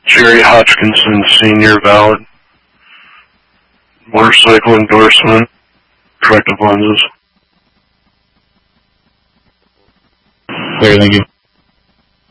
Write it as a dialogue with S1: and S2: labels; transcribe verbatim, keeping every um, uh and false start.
S1: Jerry Hodgkinson, Senior, valid. Motorcycle endorsement, corrective lenses.
S2: Clear, thank you.